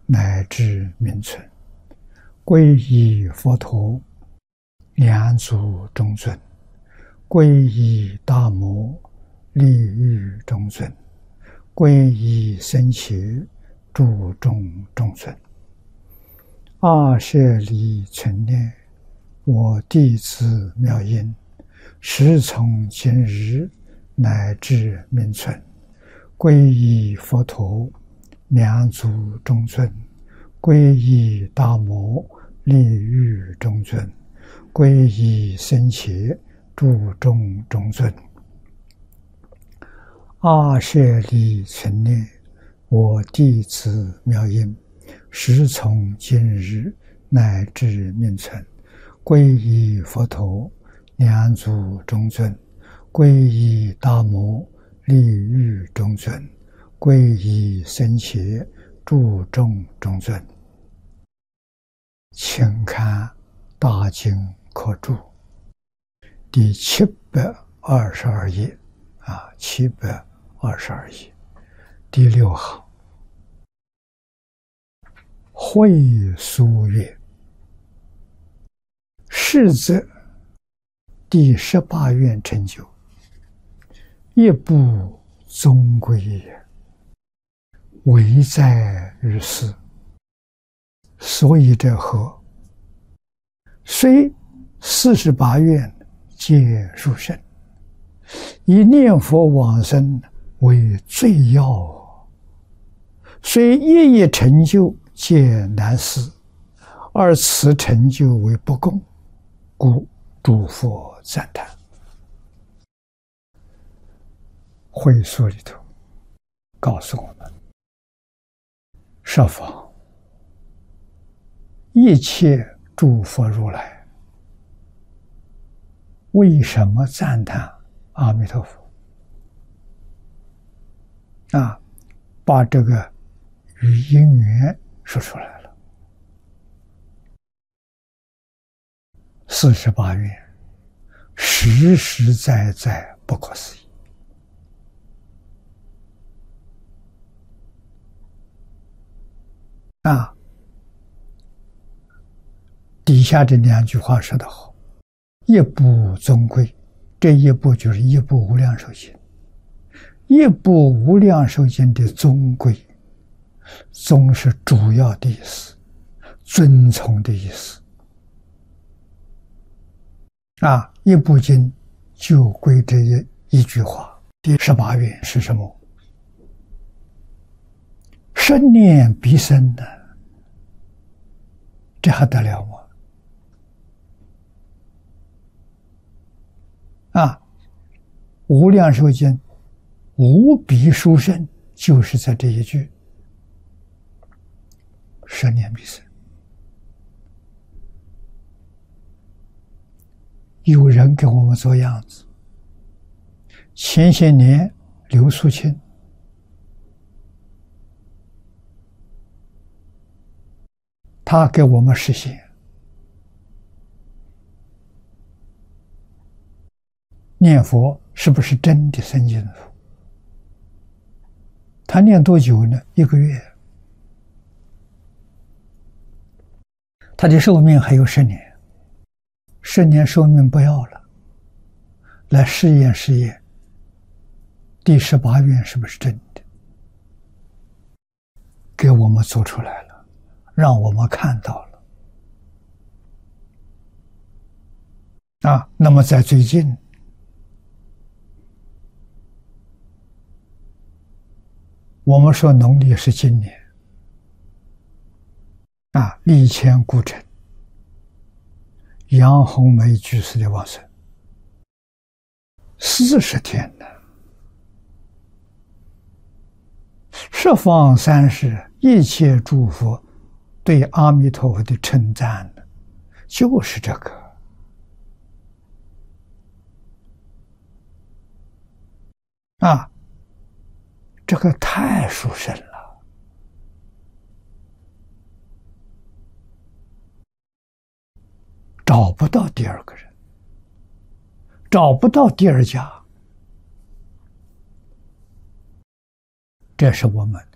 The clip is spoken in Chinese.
乃至名存。皈依佛陀，两足中尊；皈依大摩，利欲中尊；皈依僧伽，注重中尊。阿舍离存念，我弟子妙音，时从今日乃至名存。皈依佛陀，两足中尊；皈依大摩，利欲中尊；皈依僧伽，注重中尊。阿舍离存念，我弟子妙音，时从今日乃至名存。皈依佛陀，两足中尊；皈依大摩，利欲中尊；皈依僧伽，注重中尊。请看大经科注第722页，722页第6行。会疏曰：是则第18愿成就，一不宗贵也，唯在于斯。所以者何？虽48愿皆殊胜，以念佛往生为最要，虽一一成就皆难思，而此成就为不共，故诸佛赞叹。会疏里头告诉我们，十方一切诸佛如来为什么赞叹阿弥陀佛？把这个与因缘说出来了。48愿实实在在不可思议。底下这2句话说得好，一部宗贵，这一部就是一部无量寿经。一部无量寿经的宗贵，宗是主要的意思，尊崇的意思。一部经就归这一句话。第18愿是什么？生念必生的，这还得了吗？无量寿经无比殊胜，就是在这一句生念必生。有人给我们做样子，前些年刘素卿他给我们实现念佛是不是真的生净土？他念多久呢？1个月。他的寿命还有10年，10年寿命不要了，来试验试验第18愿是不是真的，给我们做出来了，让我们看到了。那么在最近我们说农历是今年立谦故城杨红梅居士的往生40天了。十方三世一切诸佛对阿弥陀佛的称赞就是这个。这个太殊胜了，找不到第二个人，找不到第二家。这是我们